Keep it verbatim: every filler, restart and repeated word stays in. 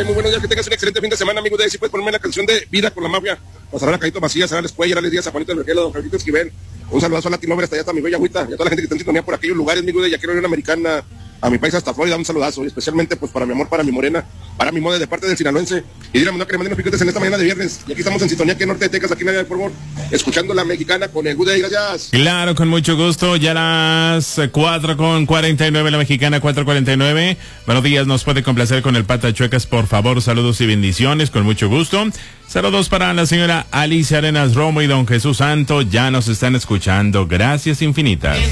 Ay, muy buenos días, que tengas un excelente fin de semana, amigo de ahí. Si puedes ponerme la canción de Vida con la Mafia. Pasará a Caíto Macías, a Les Cuellar, a Les Díaz, a Juanito del Vergel, a Don Javier Esquivel. Un saludazo a Latin Lover, hasta allá está mi bella agüita. Y a toda la gente que está en sintonía por aquellos lugares, amigo de ya quiero ir a una americana. A mi país hasta Florida, un saludazo, y especialmente pues para mi amor, para mi morena, para mi moda de parte del sinaloense. Y dígame, no que le manden los picotes en esta mañana de viernes. Y aquí estamos en sintonía, aquí en Norte de Texas, aquí en el Fort, escuchando la mexicana con el Good Day, gracias. Claro, con mucho gusto, ya las cuatro con cuarenta y nueve, la mexicana cuatro cuarenta y nueve. Buenos días, nos puede complacer con el Pata Chuecas, por favor, saludos y bendiciones, con mucho gusto. Saludos para la señora Alicia Arenas Romo y don Jesús Santo, ya nos están escuchando, gracias infinitas.